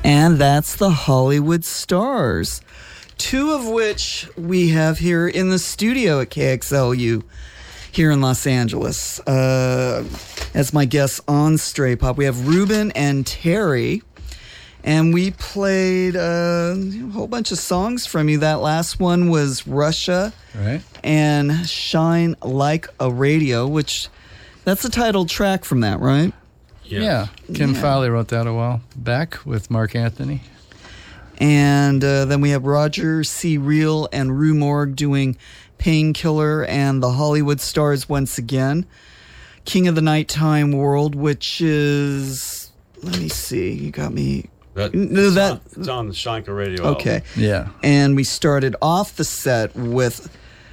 And that's the Hollywood Stars, two of which we have here in the studio at KXLU here in Los Angeles. As my guests on Stray Pop, we have Ruben and Terry. And we played a whole bunch of songs from you. That last one was Russia, right? And Shine Like a Radio, which that's the title track from that, right? Yeah. Kim Fowley wrote that a while back with Mark Anthony. And then we have Roger C. Real and Rue Morgue doing Painkiller, and the Hollywood Stars once again. King of the Nighttime World, which is, let me see, you got me. It's on the Shanka Radio album. Okay. Yeah. And we started off the set with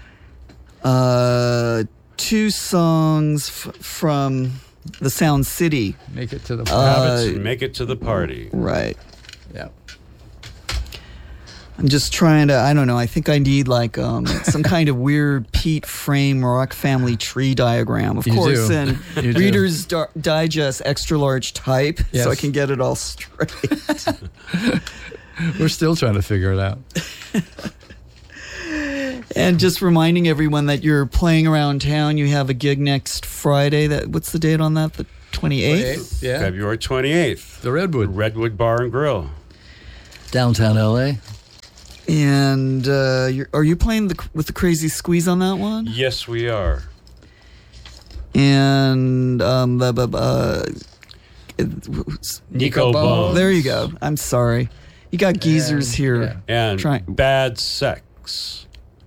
two songs from the Sound City. Make It to the Party. Make It to the Party. Right. Yeah. I'm just trying to, I don't know, I think I need like some kind of weird Pete Frame rock family tree diagram. Of course, in Reader's Digest extra large type, so I can get it all straight. We're still trying to figure it out. And just reminding everyone that you're playing around town. You have a gig next Friday. What's the date on that? The 28th? Yeah. February 28th. The Redwood Bar and Grill. Downtown LA. And are you playing with the Crazy Squeeze on that one? Yes, we are. And Nico Bones. There you go. I'm sorry. You got geezers here. And Bad Sex.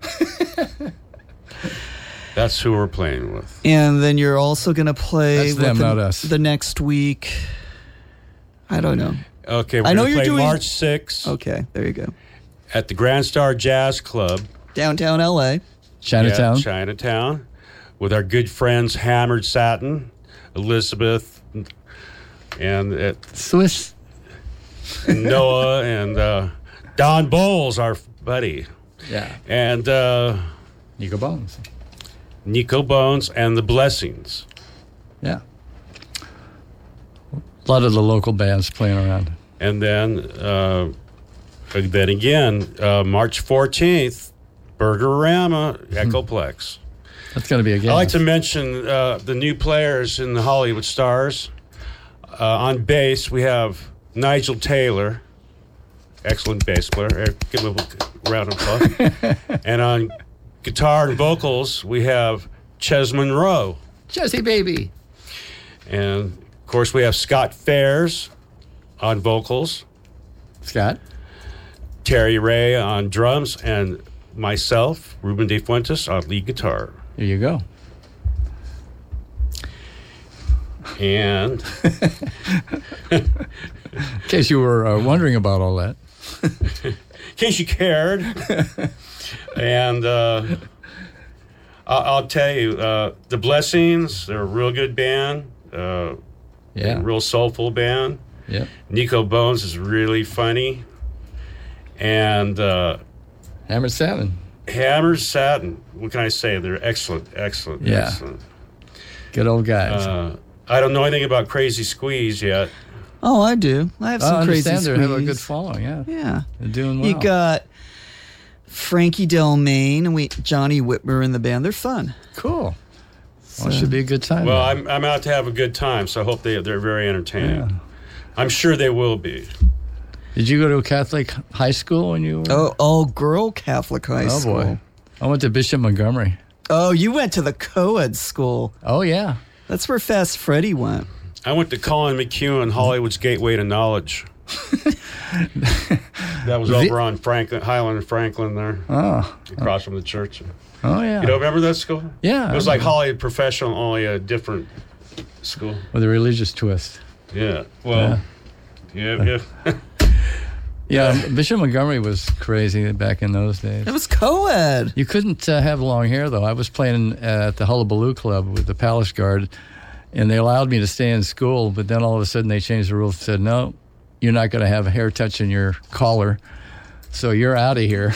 That's who we're playing with. And then you're also going to play That's them, not us. The next week. I don't know. Okay, we're going to play March 6th. Okay, there you go. At the Grand Star Jazz Club. Downtown L.A. Chinatown. Yeah, Chinatown. With our good friends Hammered Satin, Elizabeth, and Swiss. And Noah, and Don Bowles, our buddy. Yeah. And Nico Bones. Nico Bones and the Blessings. Yeah. A lot of the local bands playing around. And then again, March 14th, Burgerama, Echoplex. That's going to be a game. I like to mention the new players in the Hollywood Stars. On bass, we have Nigel Taylor, excellent bass player. Give him a round of applause. And on guitar and vocals, we have Ches Monroe. Jesse Baby. And, of course, we have Scott Fairs on vocals. Scott. Terry Ray on drums, and myself, Ruben De Fuentes, on lead guitar. There you go. And in case you were wondering about all that. In case you cared. And I'll tell you, The Blessings, they're a real good band. A real soulful band. Yeah. Nico Bones is really funny. And Hammered Satin. Hammered Satin. What can I say? They're excellent. Yeah. Excellent. Good old guys. I don't know anything about Crazy Squeeze yet. Oh, I do. I have some Crazy Squeeze. They have a good following, yeah. Yeah. They're doing well. You got Frankie Delmain and Johnny Whitmer in the band. They're fun. Cool. Well, it should be a good time. Well, I'm out to have a good time, so I hope they're very entertaining. Yeah. I'm sure they will be. Did you go to a Catholic high school when you were? All-girl Catholic high school. Oh, boy. I went to Bishop Montgomery. Oh, you went to the co-ed school. Oh, yeah. That's where Fast Freddy went. I went to Colin McEwen, Hollywood's Gateway to Knowledge. That was over on Highland and Franklin there. Oh. Across from the church. Oh, yeah. You don't remember that school? Yeah. It was like Hollywood Professional, only a different school. With a religious twist. Yeah. Well, yeah. Yeah, Bishop Montgomery was crazy back in those days. It was co-ed. You couldn't have long hair, though. I was playing at the Hullabaloo Club with the Palace Guard, and they allowed me to stay in school, but then all of a sudden they changed the rules and said, no, you're not going to have hair touching your collar, so you're out of here.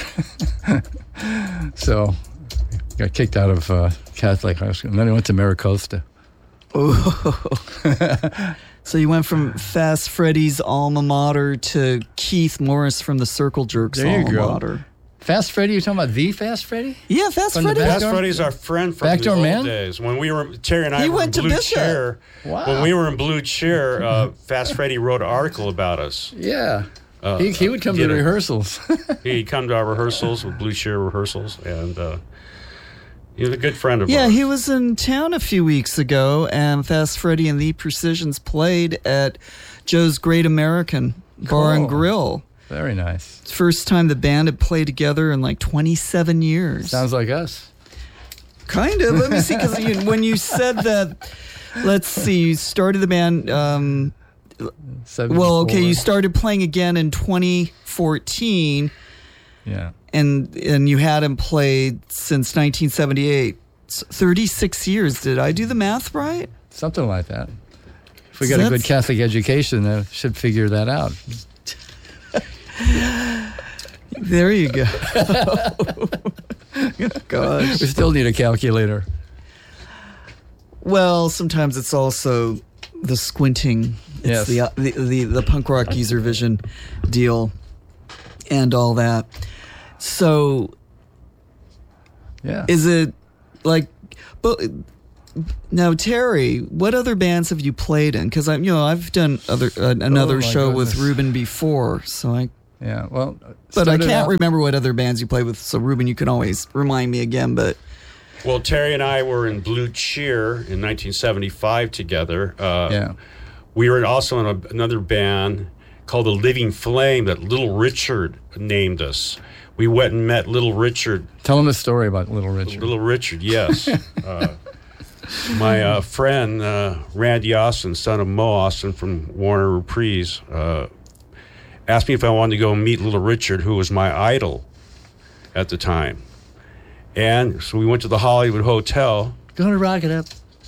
So got kicked out of Catholic high school, and then I went to Maricosta. So you went from Fast Freddy's alma mater to Keith Morris from the Circle Jerks There you alma go. mater. Fast Freddy, you talking about the Fast Freddy? Yeah, Fast From the Freddy. Fast Backdoor- Freddy's our friend from Backdoor the Man? old days. When we were, Terry and I He were in went to Blue Bishop. Chair. Wow. When we were in Blue Chair, Fast Freddy wrote an article about us. Yeah. He would come to you know. rehearsals. He'd come to our rehearsals, with Blue Chair rehearsals, and he was a good friend of Yeah, ours. he was in town a few weeks ago, and Fast Freddy and the Precisions played at Joe's Great American Bar and Cool. Grill. Very nice. First time the band had played together in like 27 years. Sounds like us. Kind of. Let me see, because when you said that, let's see, you started the band. Well, okay, 74. you started playing again in 2014, Yeah. and you hadn't played since 1978. 36 years. Did I do the math right? Something like that. If we got a good Catholic education, I should figure that out. There you go. Gosh. We still need a calculator. Well, sometimes it's also the squinting. It's Yes. the punk rock user vision deal and all that. So Yeah. is it like, but now Terry, what other bands have you played in? Because I've done another Oh, my show with goodness. Ruben before, so Yeah. Well, but I started can't out- remember what other bands you played with. So Ruben, you can always remind me again. But Well, Terry and I were in Blue Cheer in 1975 together. Yeah. We were also in another band called The Living Flame that Little Richard named us. We went and met Little Richard. Tell them a story about Little Richard. Little Richard, yes. My friend, Randy Austin, son of Mo Austin from Warner Reprise, asked me if I wanted to go meet Little Richard, who was my idol at the time. And so we went to the Hollywood Hotel Gonna rock it up.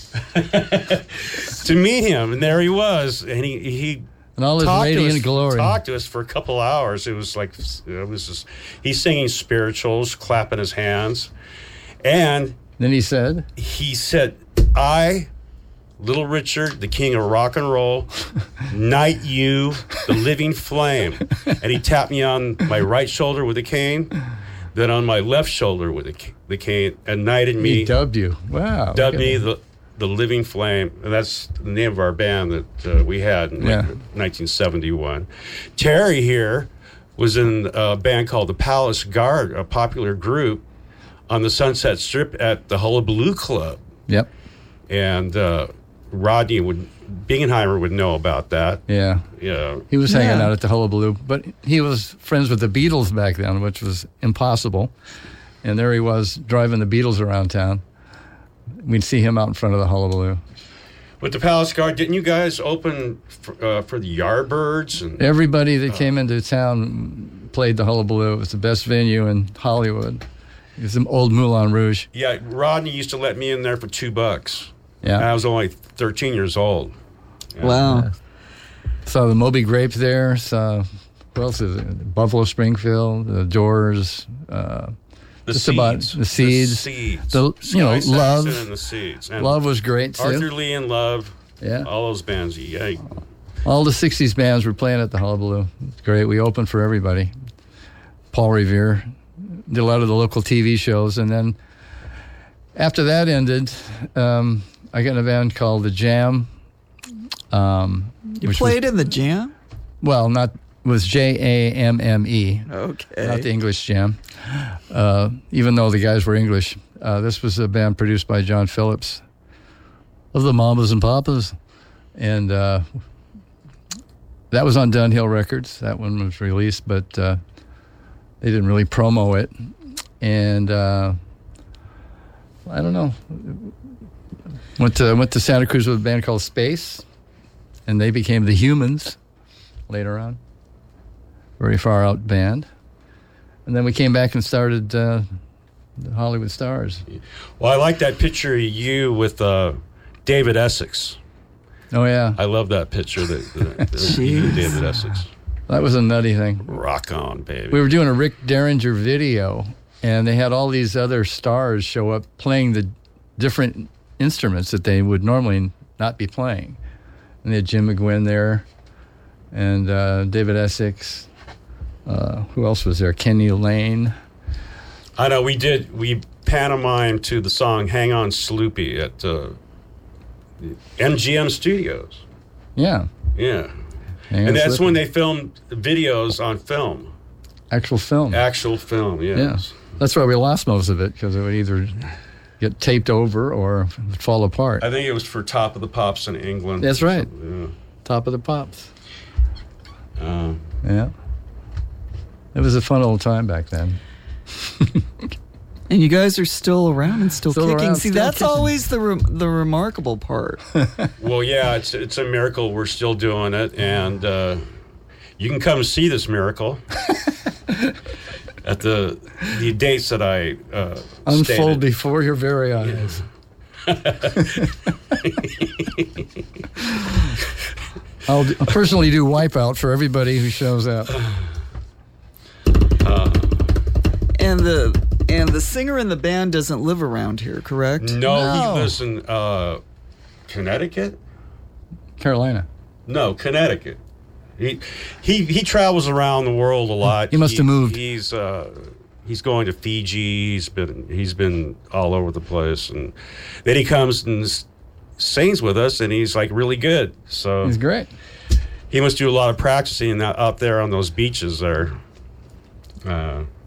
to meet him, and there he was. And he And all his talked to radiant us, glory. talked to us for a couple hours. It was like, it was just, he's singing spirituals, clapping his hands. And Then he said, he said, I, Little Richard, the king of rock and roll, knight you, the living flame. And he tapped me on my right shoulder with a cane, then on my left shoulder with the cane, and knighted me, he dubbed you. Wow. dubbed Okay. me the living flame. And that's the name of our band that we had in Yeah. 1971. Terry here was in a band called the Palace Guard, a popular group on the Sunset Strip at the Hullabaloo Club. Yep. And Rodney Bingenheimer would know about that. Yeah. Yeah. He was hanging Yeah. out at the Hullabaloo, but he was friends with the Beatles back then, which was impossible. And there he was driving the Beatles around town. We'd see him out in front of the Hullabaloo. With the Palace Guard, didn't you guys open for the Yardbirds? And Everybody that came into town played the Hullabaloo. It was the best venue in Hollywood. It was the old Moulin Rouge. yeah, Rodney used to let me in there for $2. Yeah. I was only 13 years old. Yeah. wow. Saw the Moby Grape there. Saw, who else is it? Buffalo Springfield, the Doors. The just Seeds. about the Seeds. The Seeds. The- you know, Sky Love. Saxon and the Seeds. And Love was great, too. Arthur Lee and Love. Yeah. All those bands. Yeah. All the 60s bands were playing at the Hullabaloo. It's great. We opened for everybody. Paul Revere did a lot of the local TV shows. And then after that ended, I got in a band called The Jam. You which played in the Jam? was Jamme, Okay. not the English Jam. Even though the guys were English. This was a band produced by John Phillips of the Mamas and Papas. And that was on Dunhill Records. That one was released, but they didn't really promo it. And I don't know. Went to Santa Cruz with a band called Space, and they became the Humans later on. Very far out band. And then we came back and started the Hollywood Stars. Well, I like that picture of you with David Essex. Oh yeah, I love that picture that you and David Essex. that was a nutty thing. Rock on, baby. We were doing a Rick Derringer video, and they had all these other stars show up playing the different instruments that they would normally not be playing. And they had Jim McGuinn there, and David Essex. Who else was there? Kenny Lane. I know we pantomimed to the song "Hang On Sloopy" at MGM Studios. Yeah. Yeah. And that's when they filmed videos on film. Actual film. Actual film, yes. Yeah. That's why we lost most of it, because it would either get taped over or fall apart. I think it was for Top of the Pops in England. That's right. Yeah. Top of the Pops. Yeah. It was a fun old time back then. And you guys are still around and still kicking. Around, See, still that's kicking. always the remarkable part. Well, yeah, it's a miracle we're still doing it, and you can come see this miracle at the dates that I Unfold stated. before your very eyes. I'll personally do Wipeout for everybody who shows up. And the singer in the band doesn't live around here, correct? No, he lives in Connecticut. Carolina. No, Connecticut. He travels around the world a lot. He must have moved. He's going to Fiji. He's been all over the place, and then he comes and sings with us, and he's like really good. So He's great. he must do a lot of practicing out there on those beaches there.